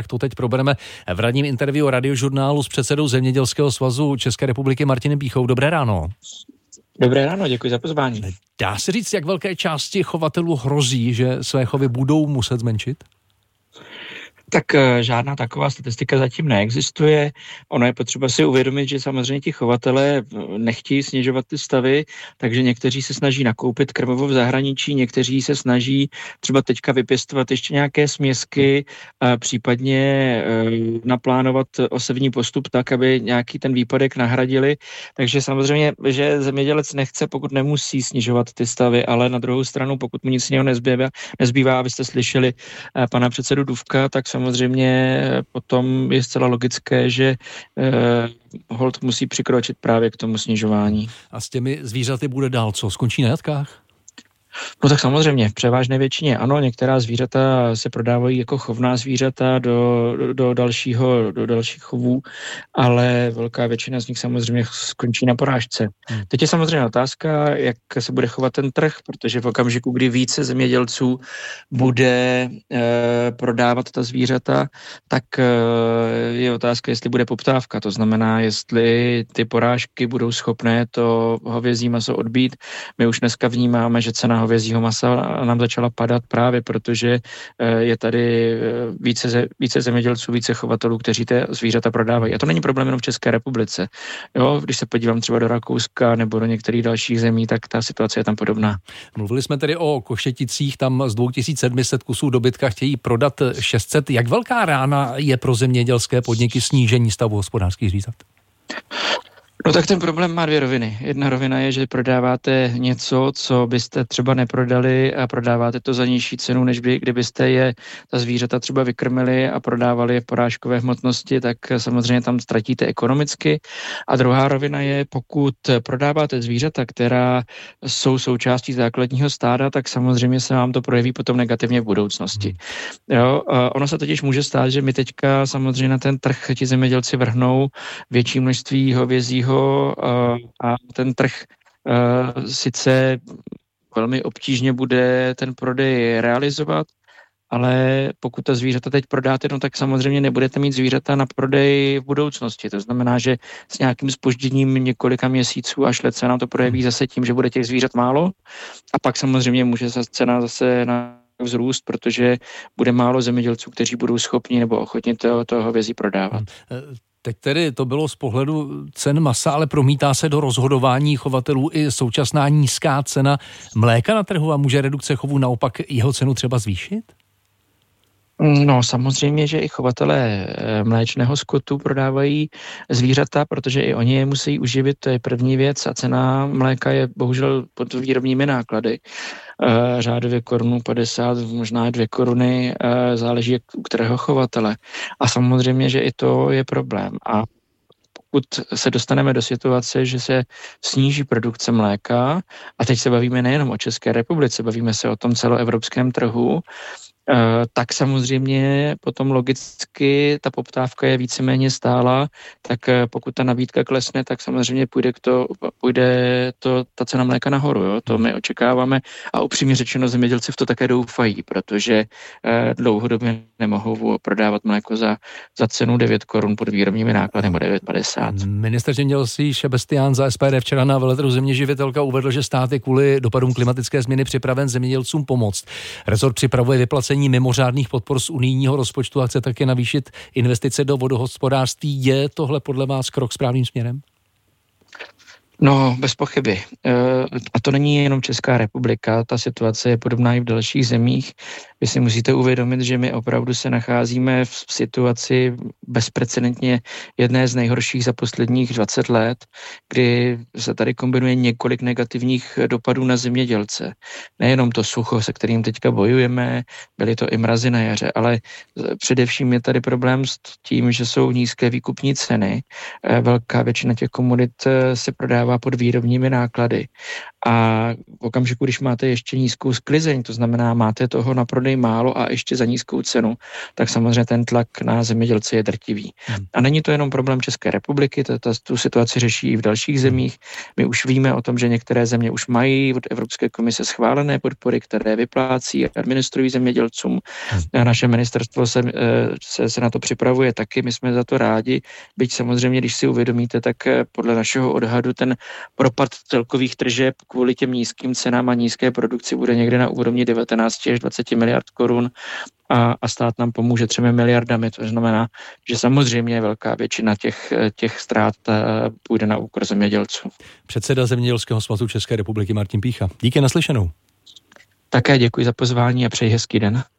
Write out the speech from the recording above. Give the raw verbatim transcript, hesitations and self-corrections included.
tak to teď probereme v ranním interview Radiožurnálu s předsedou Zemědělského svazu České republiky Martinem Pýchou. Dobré ráno. Dobré ráno, děkuji za pozvání. Dá se říct, jak velké části chovatelů hrozí, že své chovy budou muset zmenšit? Tak žádná taková statistika zatím neexistuje. Ono je potřeba si uvědomit, že samozřejmě ti chovatelé nechtějí snižovat ty stavy, takže někteří se snaží nakoupit krmivo v zahraničí, někteří se snaží třeba teďka vypěstovat ještě nějaké směsky, případně naplánovat osevní postup tak, aby nějaký ten výpadek nahradili. Takže samozřejmě, že zemědělec nechce, pokud nemusí snižovat ty stavy, ale na druhou stranu, pokud mu nic jiného nezbývá, nezbývá, abyste slyšeli pana předsedu Dufka, tak samozřejmě potom je zcela logické, že eh, holt musí přikročit právě k tomu snižování. A s těmi zvířaty bude dál co? Skončí na jatkách? No tak samozřejmě, v převážné většině ano, některá zvířata se prodávají jako chovná zvířata do, do, do, dalšího, do dalších chovů, ale velká většina z nich samozřejmě skončí na porážce. Hmm. Teď je samozřejmě otázka, jak se bude chovat ten trh, protože v okamžiku, kdy více zemědělců bude e, prodávat ta zvířata, tak e, je otázka, jestli bude poptávka. To znamená, jestli ty porážky budou schopné to hovězí maso odbít. My už dneska vnímáme, že cena hovězího masa nám začala padat právě protože je tady více, více zemědělců, více chovatelů, kteří ty zvířata prodávají. A to není problém jenom v České republice. Jo, když se podívám třeba do Rakouska nebo do některých dalších zemí, tak ta situace je tam podobná. Mluvili jsme tedy o Koštěticích, tam z dva tisíce sedm set kusů dobytka chtějí prodat šest set. Jak velká rána je pro zemědělské podniky snížení stavu hospodářských zvířat? No tak ten problém má dvě roviny. Jedna rovina je, že prodáváte něco, co byste třeba neprodali a prodáváte to za nižší cenu, než by, kdybyste je ta zvířata třeba vykrmili a prodávali je v porážkové hmotnosti, tak samozřejmě tam ztratíte ekonomicky. A druhá rovina je, pokud prodáváte zvířata, která jsou součástí základního stáda, tak samozřejmě se vám to projeví potom negativně v budoucnosti. Jo, ono se totiž může stát, že my teďka samozřejmě na ten trh ti zemědělci vrhnou větší množství hovězího a ten trh sice velmi obtížně bude ten prodej realizovat, ale pokud ta zvířata teď prodáte, no tak samozřejmě nebudete mít zvířata na prodej v budoucnosti. To znamená, že s nějakým zpožděním několika měsíců až let se nám to projeví zase tím, že bude těch zvířat málo a pak samozřejmě může se cena zase na vzrůst, protože bude málo zemědělců, kteří budou schopni nebo ochotni to, to hovězí prodávat. Teď tedy to bylo z pohledu cen masa, ale promítá se do rozhodování chovatelů i současná nízká cena mléka na trhu a může redukce chovu naopak jeho cenu třeba zvýšit? No samozřejmě, že i chovatelé mléčného skotu prodávají zvířata, protože i oni je musí uživit, to je první věc a cena mléka je bohužel pod výrobními náklady. Řádově korunu padesát, možná dvě koruny, záleží u kterého chovatele. A samozřejmě, že i to je problém. A pokud se dostaneme do situace, že se sníží produkce mléka, a teď se bavíme nejenom o České republice, bavíme se o tom celoevropském trhu, tak samozřejmě potom logicky ta poptávka je víceméně stála, tak pokud ta nabídka klesne, tak samozřejmě půjde, k to, půjde to, ta cena mléka nahoru. Jo? To my očekáváme a upřímně řečeno zemědělci v to také doufají, protože dlouhodobě nemohou prodávat mléko za, za cenu devět korun pod výrobními náklady nebo devět padesát. Ministr zemědělství Šebestián za S P D včera na veletrhu Zeměživitelka uvedl, že stát je kvůli dopadům klimatické změny připraven zemědělcům pomoct. Rezort připravuje vyplacení mimořádných podpor z unijního rozpočtu a chce také navýšit investice do vodohospodářství. Je tohle podle vás krok správným směrem? No, bez pochyby. A to není jenom Česká republika, ta situace je podobná i v dalších zemích. Vy si musíte uvědomit, že my opravdu se nacházíme v situaci bezprecedentně jedné z nejhorších za posledních dvacet let, kdy se tady kombinuje několik negativních dopadů na zemědělce. Nejenom to sucho, se kterým teďka bojujeme, byly to i mrazy na jaře, ale především je tady problém s tím, že jsou nízké výkupní ceny. Velká většina těch komodit se prodává dostává pod výrobními náklady. A v okamžiku, když máte ještě nízkou sklizeň, to znamená, máte toho na prodej málo a ještě za nízkou cenu, tak samozřejmě ten tlak na zemědělce je drtivý. Hmm. A není to jenom problém České republiky, to, to, tu situaci řeší i v dalších zemích. My už víme o tom, že některé země už mají od Evropské komise schválené podpory, které vyplácí a administrují zemědělcům. Hmm. A naše ministerstvo se, se, se na to připravuje taky, my jsme za to rádi, byť samozřejmě, když si uvědomíte, tak podle našeho odhadu ten propad celkových tržeb kvůli těm nízkým cenám a nízké produkci bude někde na úrovni devatenáct až dvacet miliard korun a, a stát nám pomůže třemi miliardami. To znamená, že samozřejmě velká většina těch, těch ztrát půjde na úkor zemědělců. Předseda Zemědělského svazu České republiky Martin Pýcha. Díky, naslyšenou. Také děkuji za pozvání a přeji hezký den.